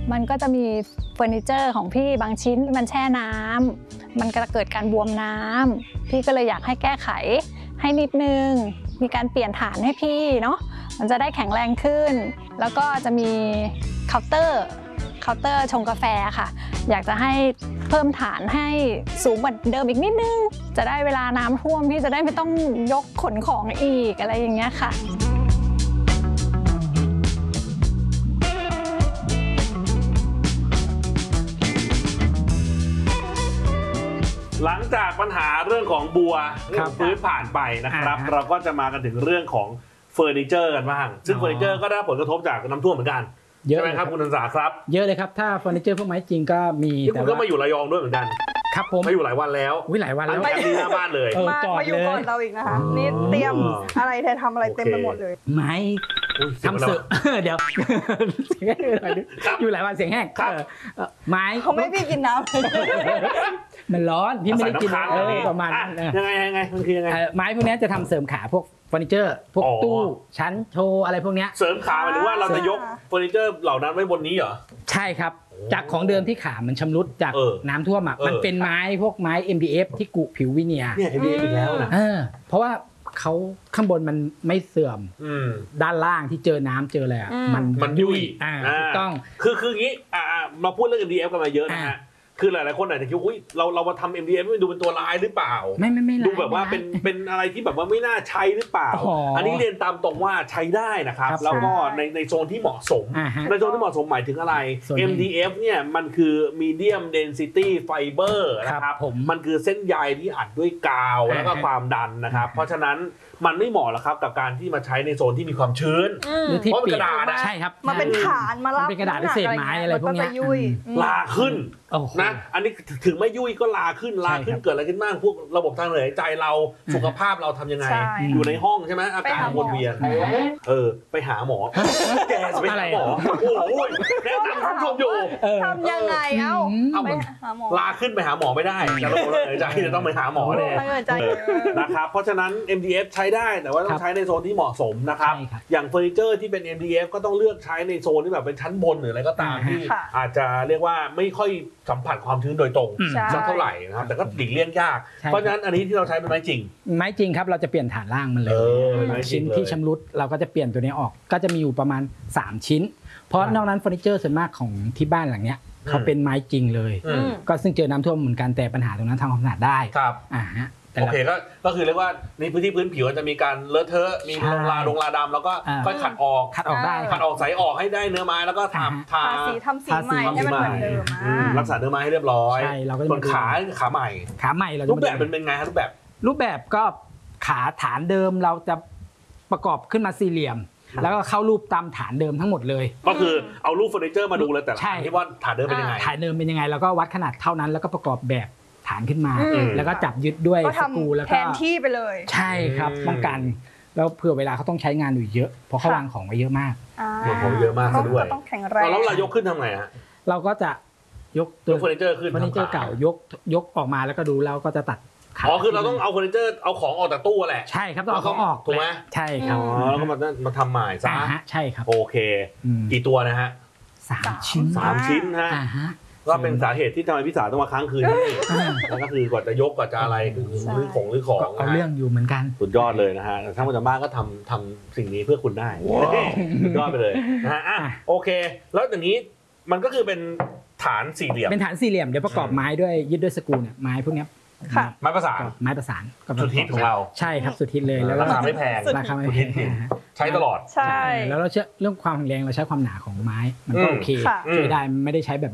มันก็จะมีเฟอร์นิเจอร์ของพี่บางชิ้นมันแช่น้ำมันก็จะเกิดการบวมน้ำพี่ก็เลยอยากให้แก้ไขให้นิดนึงมีการเปลี่ยนฐานให้พี่เนาะมันจะได้แข็งแรงขึ้นแล้วก็จะมีเคาน์เตอร์ชงกาแฟค่ะอยากจะให้เพิ่มฐานให้สูงกว่าเดิมอีกนิดนึงจะได้เวลาน้ำท่วมพี่จะได้ไม่ต้องยกขนของอีกอะไรอย่างเงี้ยค่ะหลังจากปัญหาเรื่องของบัวพื้นผ่านไปนะครับเราก็จะมากันถึงเรื่องของเฟอร์นิเจอร์กันบ้างซึ่งเฟอร์นิเจอร์ก็ได้ผลกระทบจากน้ำท่วมเหมือนกันใช่ไหมครับคุณนันสาครับเยอะเลยครับถ้าเฟอร์นิเจอร์พวกไม้จริงก็มีแต่คุณก็มาอยู่ระยองด้วยเหมือนกันครับผมมาอยู่หลายวันแล้วหลายวันแล้วมาอยู่หน้าบ้านเลยมาอยู่ก่อนเราอีกนะคะนี่เตรียมอะไรทำอะไรเต็มไปหมดเลยไม้ทำเสือเดี๋ยวอยู่หลายวันเสียงแห้งไม้เขาไม่พี่กินน้ำมันร้อนพี่ไม่ได้กินประมาณยังไงมันคือยังไงไม้พวกนี้จะทำเสริมขาพวกเฟอร์นิเจอร์พวกตู้ชั้นโชว์อะไรพวกนี้เสริมขาหมายถึงว่าเราจะยกเฟอร์นิเจอร์เหล่านั้นไว้บนนี้เหรอใช่ครับจากของเดิมที่ขามันชำรุดจากน้ำท่วมมันเป็นไม้พวกไม้ MDF ที่กุผิววิเนียร์เนี่ย MDF อีกแล้วนะเพราะว่าเขาข้างบนมันไม่เสื่อมด้านล่างที่เจอน้ำเจออะไรมันยุ่ยถูกต้องคืองี้มาพูดเรื่อง MDF กันมาเยอะนะฮะคือหลายๆคนอาจจะคิดว่าเรามาทำ MDF ดูเป็นตัวร้ายหรือเปล่าไม่ดูแบบว่าเป็นอะไรที่แบบว่าไม่น่าใช้หรือเปล่าอันนี้เรียนตามตรงว่าใช้ได้นะครับแล้วก็ในโซนที่เหมาะสมในโซนที่เหมาะสมหมายถึงอะไร MDF เนี่ยมันคือ medium density fiber นะครับมันคือเส้นใยที่อัดด้วยกาวแล้วก็ความดันนะครับเพราะฉะนั้นมันไม่เหมาะหรอกครับกับการที่มาใช้ในโซนที่มีความชื้นเพราะเป็นกระดาษใช่ครับมาเป็นฐานมารับเป็นกระดาษเศษไม้อะไรพวกนี้ลาขึ้นนะอันนี้ถึงไม่ยุ่ยก็ลาขึ้นเกิดอะไรขึ้นบ้างพวกระบบทางเดินหายใจเราสุขภาพเราทำยังไงอยู่ในห้องใช่ไหมอากาศวนเวียนไปหาหมอแกไปหาหมอโอ้ยแนะนำคุณผู้ชมอยู่ทำยังไงไปหาหมอลาขึ้นไปหาหมอไม่ได้จะระบบทางเดินหายใจจะต้องไปหาหมอเลยนะครับเพราะฉะนั้น MDF ใช้ได้แต่ว่าต้องใช้ในโซนที่เหมาะสมนะครับอย่างเฟอร์นิเจอร์ที่เป็น MDF ก็ต้องเลือกใช้ในโซนที่แบบเป็นชั้นบนหรืออะไรก็ตามที่อาจจะเรียกว่าไม่ค่อยสัมผัสความชื้นโดยตรงสักเท่าไหร่นะครับแต่ก็หลีกเลี่ยงยากเพราะฉะนั้นอันนี้ที่เราใช้เป็นไม้จริงครับเราจะเปลี่ยนฐานล่างมันเลยชิ้นที่ชำรุดเราก็จะเปลี่ยนตัวนี้ออกก็จะมีอยู่ประมาณ3ชิ้นเพราะนอกนั้นเฟอร์นิเจอร์ส่วนมากของที่บ้านหลังเนี้ยเขาเป็นไม้จริงเลยก็ซึ่งเจอน้ำท่วมเหมือนกันแต่ปัญหาตรงนั้นทำความสะอาดได้ครับโอเคก็คือเรียกว่าในพื้นที่พื้นผิวจะมีการเลอะเทอะมีลงลาดำแล้วก็ค่อยขัดออกได้ขัดออกใสออกให้ได้เนื้อไม้แล้วก็ทำสีใหม่ให้มันเหมือนเดิมรักษาเนื้อไม้ให้เรียบร้อยส่วนขาใหม่รูปแบบเป็นไงครับรูปแบบก็ขาฐานเดิมเราจะประกอบขึ้นมาสี่เหลี่ยมแล้วก็เข้ารูปตามฐานเดิมทั้งหมดเลยก็คือเอารูปเฟอร์นิเจอร์มาดูเลยแต่ละที่ว่าฐานเดิมเป็นยังไงแล้วก็วัดขนาดเท่านั้นแล้วก็ประกอบแบบฐานขึ้นมาแล้วก็จับยึดด้วยสกรูแล้วก็แทนที่ไปเลยใช่ครับป้องกันแล้วเผื่อเวลาเขาต้องใช้งานอยู่เยอะเพราะเขาวางของไว้เยอะมากของเยอะมากซะด้วยต้องแข็งแรงแล้วเรายกขึ้นทำไงฮะเราก็จะยกตัวเฟอร์นิเจอร์ขึ้นเฟอร์นิเจอร์เก่ายกออกมาแล้วก็ดูแล้วก็จะตัดคือเราต้องเอาเฟอร์นิเจอร์เอาของออกจากตู้แหละใช่ครับต้องเอาของออกถูกไหมใช่ครับแล้วก็มาทำใหม่ซะใช่ครับโอเคกี่ตัวนะฮะ 3 ชิ้นฮะก็เป็นสาเหตุที่ทำไมพี่สาวต้องมาค้างคืนนี่แล้วก็คือกว่าจะยกกว่าจะอะไรหรือของเอาเรื่องอยู่เหมือนกันสุดยอดเลยนะฮะทั้งคนจากบ้านก็ทำสิ่งนี้เพื่อคุณได้สุดยอดไปเลยนะฮะโอเคแล้วอย่างนี้มันก็คือเป็นฐานสี่เหลี่ยมเดี๋ยวประกอบไม้ด้วยยึดด้วยสกรูเนี่ยไม้พวกนี้ไม้ประสานสุดฮิตของเราใช่ครับสุดฮิตเลยแล้วราคาไม่แพงใช้ตลอดใช่แล้วเราเชื่อเรื่องความแข็งแรงเราใช้ความหนาของไม้มันก็โอเคช่วยได้ไม่ได้ใช้แบบ